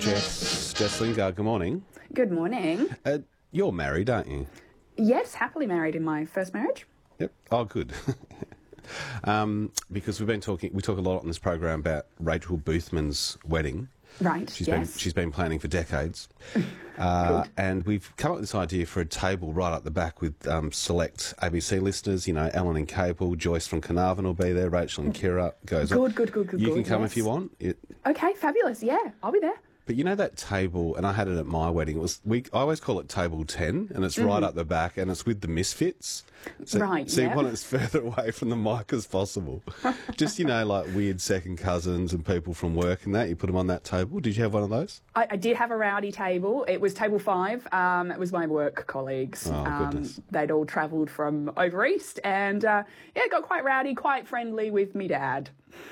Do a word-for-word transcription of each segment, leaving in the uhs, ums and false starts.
Jess, Jess Lingard, good morning. Good morning. Uh, you're married, aren't you? Yes, happily married in my first marriage. Yep. Oh, good. um, because we've been talking, we talk a lot on this program about Rachel Boothman's wedding. Right, She's yes. been she's been planning for decades, uh, and we've come up with this idea for a table right up the back with um, select A B C listeners. You know, Ellen and Cable, Joyce from Carnarvon will be there, Rachel and Kira goes on. Good, good, good, good. You good, can come yes. if you want. It, Okay, fabulous. Yeah, I'll be there. But you know that table, and I had it at my wedding. It was we. I always call it table ten, and it's mm. right up the back, and it's with the misfits. So, right. So yeah. you want it as further away from the mic as possible. Just you know, like weird second cousins and people from work and that. You put them on that table. Did you have one of those? I, I did have a rowdy table. It was table five. Um, it was my work colleagues. Oh, um, goodness. They'd all travelled from over east, and uh, yeah, it got quite rowdy, quite friendly with me dad.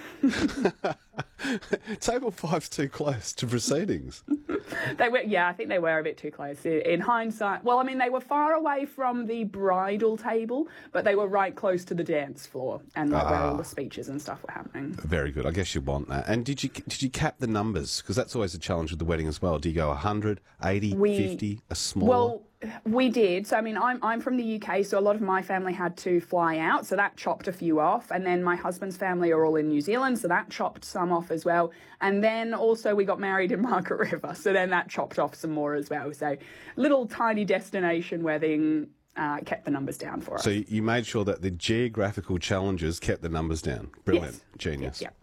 Table five's too close to proceedings. They were, yeah, I think they were a bit too close. In hindsight, well, I mean, they were far away from the bridal table, but they were right close to the dance floor and like, where all the speeches and stuff were happening. Very good. I guess you want that. And did you did you cap the numbers? Because that's always a challenge with the wedding as well. Do you go one hundred, eighty, We- fifty, a smaller? Well, we did. So, I mean, I'm I'm from the U K, so a lot of my family had to fly out, so that chopped a few off. And then my husband's family are all in New Zealand, so that chopped some off as well. And then also we got married in Margaret River, so then that chopped off some more as well. So, little tiny destination wedding uh, kept the numbers down for us. So you made sure that the geographical challenges kept the numbers down. Brilliant. Yes. Genius. Yep.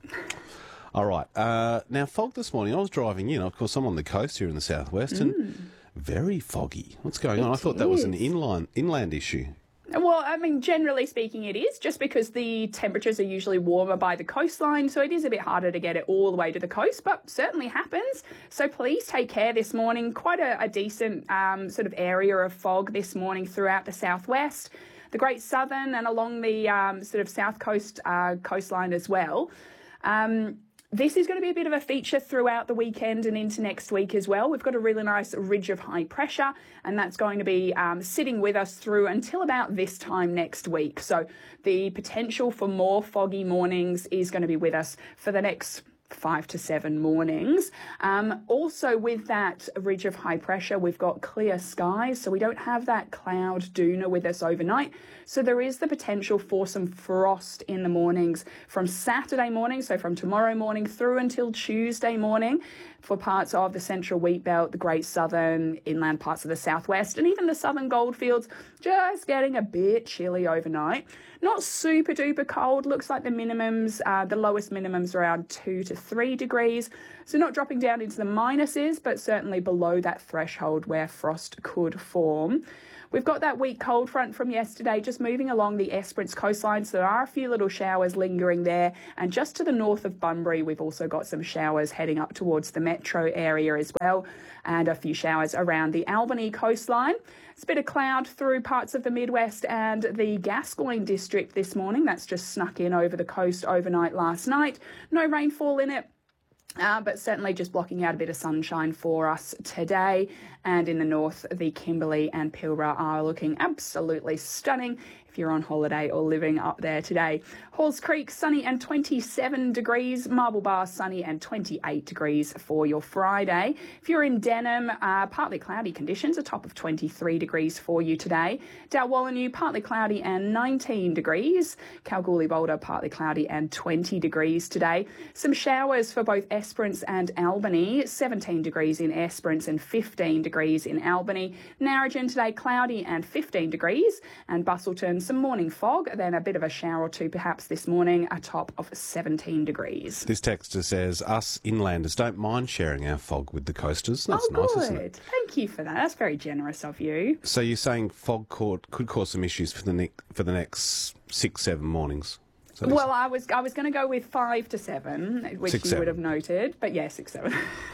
All right. Uh, now, fog this morning. I was driving in. Of course, I'm on the coast here in the southwest, Mm. and very foggy. What's going on? I thought that was an inland inland issue. Well, I mean, generally speaking, it is, just because the temperatures are usually warmer by the coastline, so it is a bit harder to get it all the way to the coast, but certainly happens. So please take care this morning. Quite a, a decent um, sort of area of fog this morning throughout the southwest, the Great Southern, and along the um, sort of south coast uh, coastline as well. Um, This is going to be a bit of a feature throughout the weekend and into next week as well. We've got a really nice ridge of high pressure, and that's going to be um, sitting with us through until about this time next week. So the potential for more foggy mornings is going to be with us for the next five to seven mornings. Um, also with that ridge of high pressure, we've got clear skies, so we don't have that cloud duna with us overnight. So there is the potential for some frost in the mornings from Saturday morning, so from tomorrow morning through until Tuesday morning for parts of the central wheat belt, the Great Southern, inland parts of the southwest, and even the southern goldfields, just getting a bit chilly overnight. Not super duper cold. Looks like the minimums, uh, the lowest minimums around two to three degrees. So not dropping down into the minuses, but certainly below that threshold where frost could form. We've got that weak cold front from yesterday just moving along the Esperance coastline, so there are a few little showers lingering there. And just to the north of Bunbury, we've also got some showers heading up towards the metro area as well, and a few showers around the Albany coastline. It's a bit of cloud through parts of the Midwest and the Gascoyne district this morning. That's just snuck in over the coast overnight last night. No rainfall in it. Uh, but certainly just blocking out a bit of sunshine for us today. And in the north, the Kimberley and Pilbara are looking absolutely stunning if you're on holiday or living up there today. Halls Creek, sunny and twenty-seven degrees. Marble Bar, sunny and twenty-eight degrees for your Friday. If you're in Denham, uh, partly cloudy conditions, a top of twenty-three degrees for you today. Dalwallinu, partly cloudy and nineteen degrees. Kalgoorlie Boulder, partly cloudy and twenty degrees today. Some showers for both Esperance and Albany, seventeen degrees in Esperance and fifteen degrees in Albany. Narrogin today, cloudy and fifteen degrees. And Bustleton, some morning fog, then a bit of a shower or two perhaps this morning, a top of seventeen degrees. This texter says, us inlanders don't mind sharing our fog with the coasters. That's oh, nice, good. isn't it? Thank you for that. That's very generous of you. So you're saying fog could, could cause some issues for the, ne- for the next six, seven mornings? So well, I was I was going to go with five to seven, which six, you seven. would have noted, but yeah, six, seven.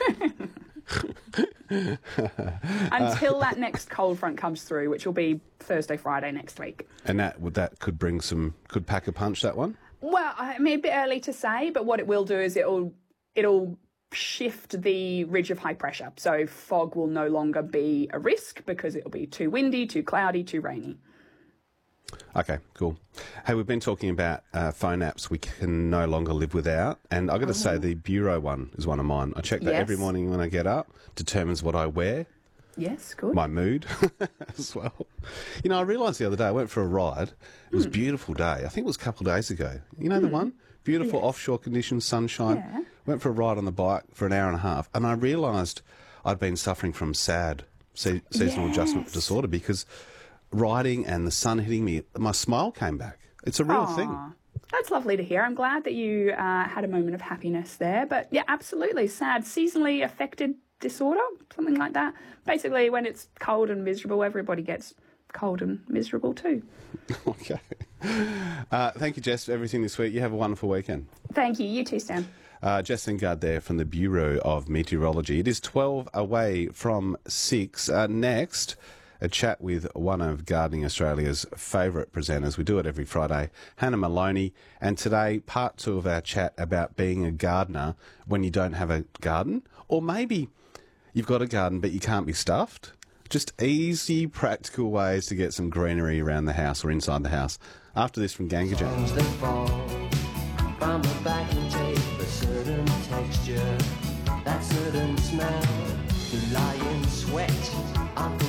Until that next cold front comes through, which will be Thursday, Friday next week. And that would that could bring some could pack a punch, that one? Well, I mean, a bit early to say, but what it will do is it'll it'll shift the ridge of high pressure, so fog will no longer be a risk because it'll be too windy, too cloudy, too rainy. Okay, cool. Hey, we've been talking about uh, phone apps we can no longer live without, and I've got to say the Bureau one is one of mine. I check that Yes. every morning when I get up, determines what I wear, Yes, good. my mood as well. You know, I realised the other day, I went for a ride. It was a beautiful day. I think it was a couple of days ago. You know the one? Beautiful Yes. offshore conditions, sunshine. Yeah. Went for a ride on the bike for an hour and a half, and I realised I'd been suffering from SAD, se- seasonal adjustment Yes. disorder, because riding and the sun hitting me, my smile came back. It's a real Aw, thing. That's lovely to hear. I'm glad that you uh, had a moment of happiness there. But yeah, absolutely. Sad. Seasonally affected disorder, something like that. Basically, when it's cold and miserable, everybody gets cold and miserable too. Okay. Uh, thank you, Jess, for everything this week. You have a wonderful weekend. Thank you. You too, Stan. Uh, Jess Lingard there from the Bureau of Meteorology. It is twelve away from six. Uh, next, a chat with one of Gardening Australia's favourite presenters. We do it every Friday, Hannah Maloney. And today, part two of our chat about being a gardener when you don't have a garden. Or maybe you've got a garden but you can't be stuffed. Just easy, practical ways to get some greenery around the house or inside the house. After this from Ganga Jam. Songs that fall from a backing tape, a certain texture.